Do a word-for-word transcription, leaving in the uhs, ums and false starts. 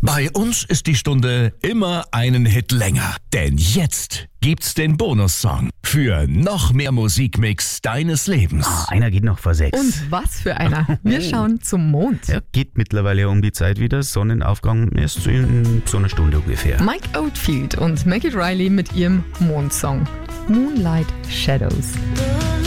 Bei uns ist die Stunde immer einen Hit länger. Denn jetzt gibt's den Bonussong für noch mehr Musikmix deines Lebens. Ah, einer geht noch vor sechs. Und was für einer. Wir schauen zum Mond. Ja, geht mittlerweile um die Zeit wieder. Sonnenaufgang erst in so einer Stunde ungefähr. Mike Oldfield und Maggie Riley mit ihrem Mondsong Moonlight Shadows.